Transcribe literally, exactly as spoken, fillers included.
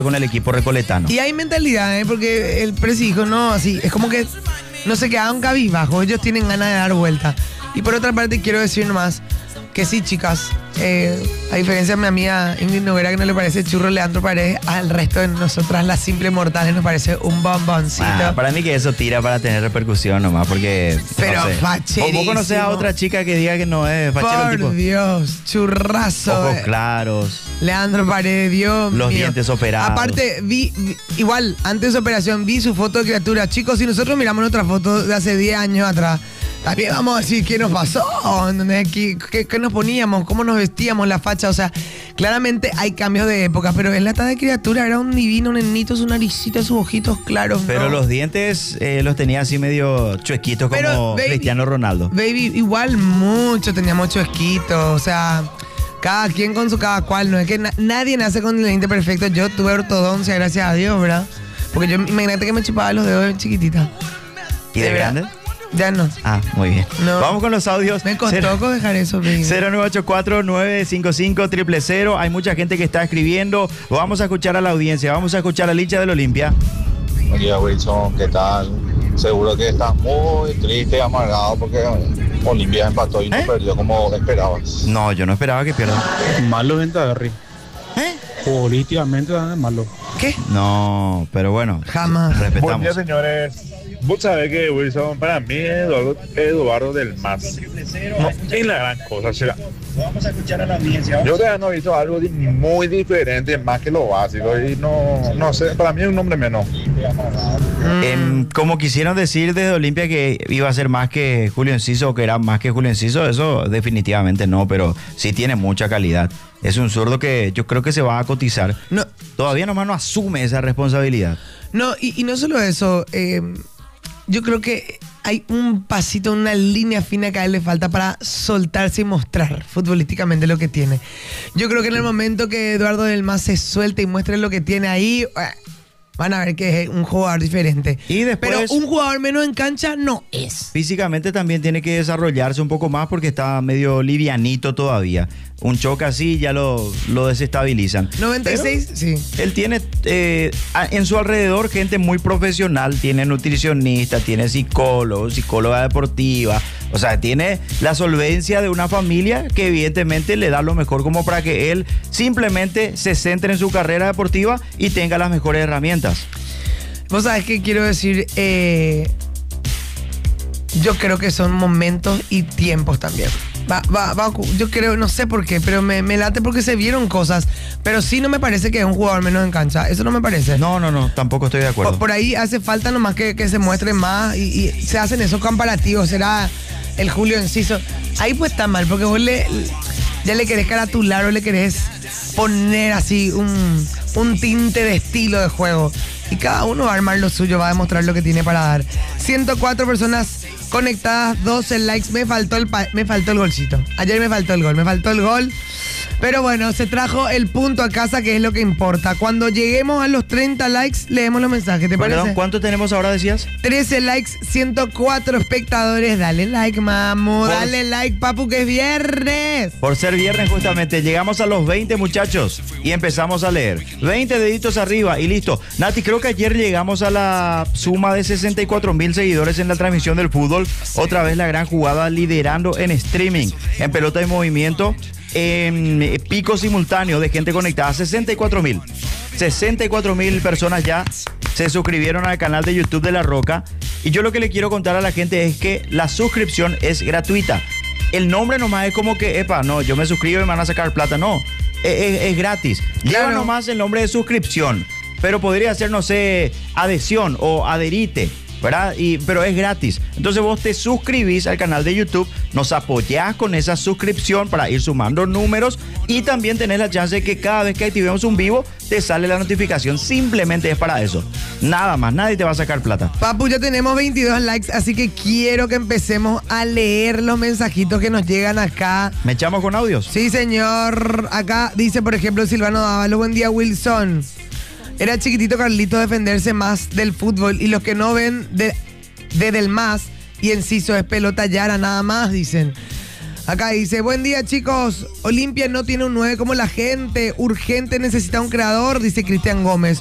con el equipo recoletano. Y hay mentalidad, ¿eh? Porque el presi dijo, no, así, es como que no se quedaron cabizbajos, ellos tienen ganas de dar vuelta. Y por otra parte quiero decir nomás que sí, chicas, eh, a diferencia de mi amiga Ingrid Noguera, que no le parece churro Leandro Paredes, al resto de nosotras, las simples mortales, nos parece un bomboncito. Ah, para mí que eso tira para tener repercusión nomás, porque... Pero no sé. facherísimo. ¿Vos conocés a otra chica que diga que no es fachero Por tipo? Dios, churrazo. Ojos eh. claros, Leandro Paredes, Dios los mío. dientes operados. Aparte, vi, vi- igual, antes de su operación, vi su foto de criatura. Chicos, si nosotros miramos nuestra foto de hace diez años atrás, también vamos a decir qué nos pasó, ¿entendés? ¿Qué, qué, qué nos poníamos? ¿Cómo nos vestíamos? La facha, o sea, claramente hay cambios de época, pero en la etapa de criatura era un divino, un nenito, su naricita, sus ojitos claros. Pero ¿no? los dientes eh, los tenía así medio chuequitos como Pero, baby, Cristiano Ronaldo. Baby, igual mucho, teníamos chusquitos, o sea, cada quien con su cada cual, no es que na- nadie nace con el diente perfecto. Yo tuve ortodoncia, gracias a Dios, ¿verdad? Porque yo, imagínate que me chupaba los dedos de chiquitita. ¿Y de ¿De verdad? grande? Ya no. Ah, muy bien. No. Vamos con los audios. Me costó dejar eso, baby. cero nueve ocho cuatro nueve cinco cinco cero cero cero. Hay mucha gente que está escribiendo. Vamos a escuchar a la audiencia. Vamos a escuchar al hincha del Olimpia. Buen día, Wilson, ¿qué tal? Seguro que estás muy triste y amargado porque Olimpia empató y no ¿Eh? perdió como esperabas. No, yo no esperaba que pierda. Malo Ventaverri. ¿Eh? Políticamente es malo. ¿Qué? No, pero bueno. Jamás. Respetamos. Buen día, señores. Vos sabés que Wilson, para mí es Eduardo, Eduardo del Mas. No, es la gran cosa, será. Vamos a escuchar a la audiencia. Yo todavía no he visto algo di- muy diferente, más que lo básico. Y no, no sé, para mí es un nombre menos. Em, como quisieron decir desde Olimpia que iba a ser más que Julio Enciso o que era más que Julio Enciso, eso definitivamente no, pero sí tiene mucha calidad. Es un zurdo que yo creo que se va a cotizar. No, Todavía nomás no asume esa responsabilidad. no y, y no solo eso, eh, yo creo que hay un pasito, una línea fina que a él le falta para soltarse y mostrar futbolísticamente lo que tiene. Yo creo que en el momento que Eduardo del Mas se suelte y muestre lo que tiene ahí, eh, van a ver que es un jugador diferente. Y después- Pero un jugador menos en cancha no es. Físicamente también tiene que desarrollarse un poco más porque está medio livianito todavía. Un choque así ya lo, lo desestabilizan. noventa y seis, sí. Él tiene eh, a- en su alrededor gente muy profesional, tiene nutricionista, tiene psicólogo, psicóloga deportiva, o sea, tiene la solvencia de una familia que evidentemente le da lo mejor como para que él simplemente se centre en su carrera deportiva y tenga las mejores herramientas. Vos sabés que quiero decir, eh, yo creo que son momentos y tiempos también. Va, va, va, a ocu- yo creo, no sé por qué, pero me, me late porque se vieron cosas. Pero sí no me parece que es un jugador menos en cancha. Eso no me parece. No, no, no, tampoco estoy de acuerdo. Por, por ahí hace falta nomás que, que se muestre más y, y se hacen esos comparativos. Será el Julio Enciso. Ahí pues está mal, porque vos le, ya le querés caratular o le querés poner así un, un tinte de estilo de juego. Y cada uno va a armar lo suyo, va a demostrar lo que tiene para dar. ciento cuatro personas conectadas, doce likes. Me faltó el, pa- me faltó el golcito. Ayer me faltó el gol, me faltó el gol. Pero bueno, se trajo el punto a casa, que es lo que importa. Cuando lleguemos a los treinta likes, leemos los mensajes, ¿te Perdón, parece? ¿cuánto tenemos ahora, decías? trece likes, ciento cuatro espectadores. Dale like, mamu. Por- Dale like, papu, que es viernes. Por ser viernes justamente, llegamos a los veinte muchachos y empezamos a leer. veinte deditos arriba y listo. Nati, creo que ayer llegamos a la suma de sesenta y cuatro mil seguidores en la transmisión del fútbol. Otra vez la gran jugada liderando en streaming, en pelota de movimiento, en pico simultáneo de gente conectada. sesenta y cuatro mil. sesenta y cuatro mil personas ya se suscribieron al canal de YouTube de La Roca. Y yo lo que le quiero contar a la gente es que la suscripción es gratuita. El nombre nomás es como que, epa, no, yo me suscribo y me van a sacar plata. No, es, es- es gratis. Lleva Claro. nomás el nombre de suscripción. Pero podría ser, no sé, adhesión o adherite, ¿verdad? Y, pero es gratis. Entonces vos te suscribís al canal de YouTube, nos apoyás con esa suscripción para ir sumando números y también tenés la chance de que cada vez que activemos un vivo te sale la notificación. Simplemente es para eso. Nada más, nadie te va a sacar plata. Papu, ya tenemos veintidós likes, así que quiero que empecemos a leer los mensajitos que nos llegan acá. ¿Me echamos con audios? Sí, señor. Acá dice, por ejemplo, Silvano Dávalo. Buen día, Wilson. Era chiquitito Carlito defenderse más del fútbol y los que no ven de, de del más y Enciso es pelota Yara nada más, dicen. Acá dice, buen día chicos, Olimpia no tiene un nueve como la gente, urgente necesita un creador, dice Cristian Gómez.